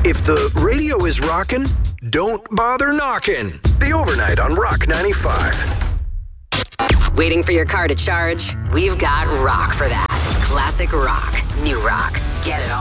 If the radio is rockin', don't bother knocking. The Overnight on Rock 95. Waiting for your car to charge? We've got rock for that. Classic rock. New rock. Get it all.